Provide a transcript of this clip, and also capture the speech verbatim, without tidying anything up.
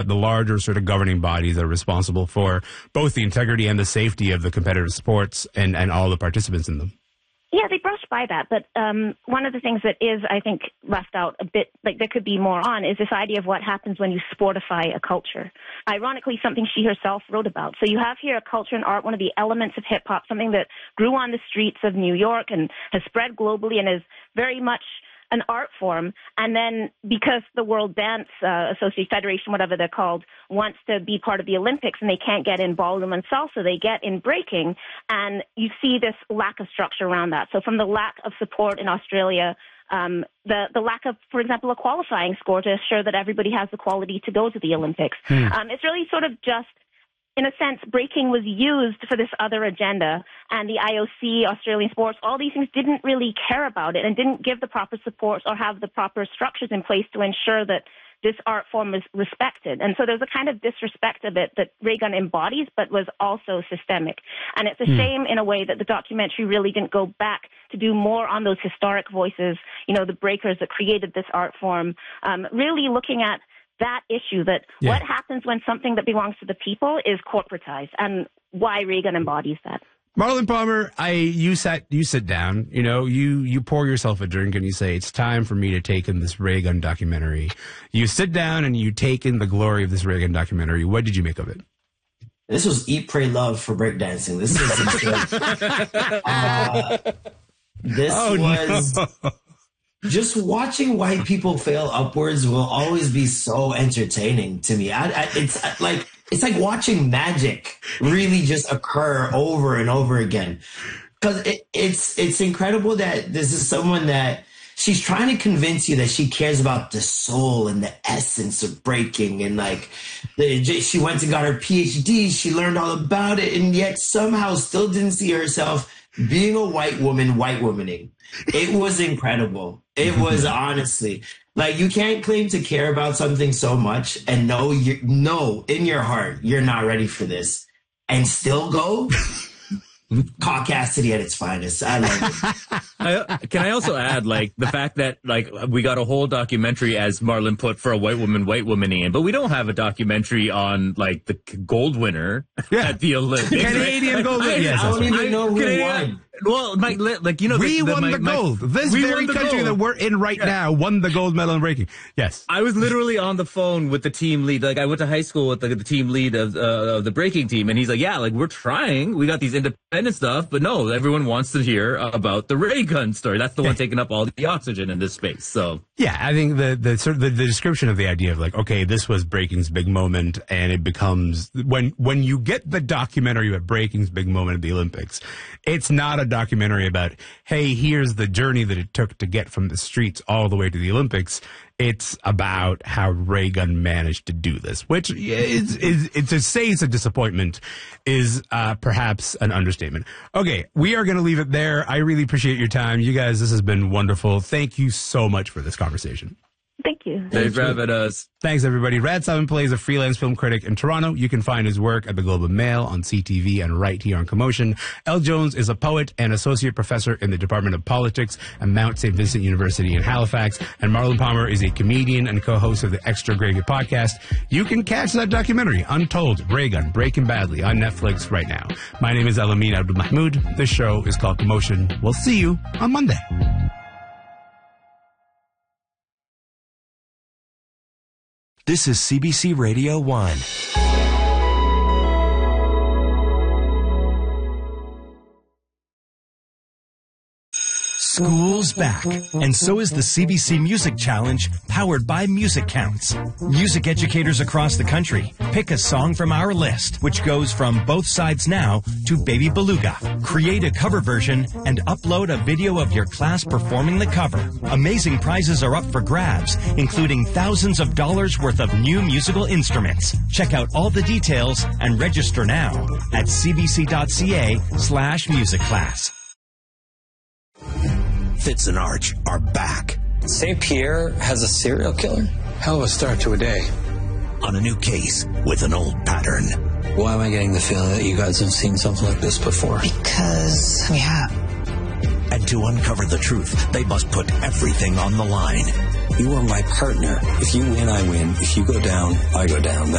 the larger sort of governing bodies that are responsible for both the integrity and the safety of the competitive sports and, and all the participants in them. Yeah, they brushed by that, but um, one of the things that is, I think, left out a bit, like there could be more on, is this idea of what happens when you sportify a culture. Ironically, something she herself wrote about. So you have here a culture and art, one of the elements of hip-hop, something that grew on the streets of New York and has spread globally and is very much an art form, and then because the World Dance uh, Association, Federation, whatever they're called, wants to be part of the Olympics and they can't get in ballroom and salsa, they get in breaking, and you see this lack of structure around that. So from the lack of support in Australia, um, the, the lack of, for example, a qualifying score to assure that everybody has the quality to go to the Olympics. Hmm. Um, it's really sort of just, in a sense, breaking was used for this other agenda, and the I O C, Australian sports, all these things didn't really care about it and didn't give the proper supports or have the proper structures in place to ensure that this art form is respected. And so there's a kind of disrespect of it that Ray Gun embodies, but was also systemic. And it's a mm. shame in a way that the documentary really didn't go back to do more on those historic voices, you know, the breakers that created this art form, um, really looking at that issue, that yeah. what happens when something that belongs to the people is corporatized, and why Ray Gun embodies that. Marlon Palmer, I you sat you sit down, you know, you you pour yourself a drink and you say, it's time for me to take in this Ray Gun documentary. You sit down and you take in the glory of this Ray Gun documentary. What did you make of it? This was Eat, Pray, Love for breakdancing. This is uh, this oh, was no. Just watching white people fail upwards will always be so entertaining to me. I, I, it's like it's like watching magic really just occur over and over again. Because it, it's it's incredible that this is someone that she's trying to convince you that she cares about the soul and the essence of breaking, and like the, she went and got her P H D, she learned all about it, and yet somehow still didn't see herself being a white woman, white womaning. It was incredible. It was honestly like, you can't claim to care about something so much and know you know in your heart you're not ready for this and still go. Caucasity at its finest. I love it. I, can I also add, like, the fact that, like, we got a whole documentary, as Marlon put, for a white woman, white womaning in, but we don't have a documentary on, like, the gold winner yeah. at the Olympics. Canadian right? gold winner. Yes, I don't even right. know who Canadian, won. Well, Mike, like, you know, we the, the, won my, the gold. My, this very country gold. that we're in right yeah. now won the gold medal in breaking. Yes. I was literally on the phone with the team lead. Like, I went to high school with the, the team lead of, uh, of the breaking team, and he's like, yeah, like, we're trying. We got these independent stuff, but no, everyone wants to hear about the Ray Gun story. That's the one taking up all the oxygen in this space. So yeah, I think the the sort of the, the description of the idea of like, okay, this was breaking's big moment, and it becomes when when you get the documentary about breaking's big moment at the Olympics, it's not a documentary about, hey, here's the journey that it took to get from the streets all the way to the Olympics. It's about how Ray Gun managed to do this, which is, is, is to say it's a disappointment is uh, perhaps an understatement. Okay, we are going to leave it there. I really appreciate your time. You guys, this has been wonderful. Thank you so much for this conversation. Thank you. Thanks for having us. Thanks, everybody. Rad Simon Plays a freelance film critic in Toronto. You can find his work at the Globe and Mail, on C T V, and right here on Commotion. Elle Jones is a poet and associate professor in the Department of Politics at Mount Saint Vincent University in Halifax. And Marlon Palmer is a comedian and co-host of the Extra Gravy podcast. You can catch that documentary, Untold, Ray Gun, Breaking Badly, on Netflix right now. My name is Elamin Abdul Mahmoud. This show is called Commotion. We'll see you on Monday. This is C B C Radio one. School's back, and so is the C B C Music Challenge, powered by Music Counts. Music educators across the country pick a song from our list, which goes from Both Sides Now to Baby Beluga. Create a cover version and upload a video of your class performing the cover. Amazing prizes are up for grabs, including thousands of dollars worth of new musical instruments. Check out all the details and register now at cbc.ca slash music class. Fitz and Arch are back. Saint Pierre has a serial killer? Hell of a start to a day. On a new case with an old pattern. Why am I getting the feeling that you guys have seen something like this before? Because we have. And to uncover the truth, they must put everything on the line. You are my partner. If you win, I win. If you go down, I go down.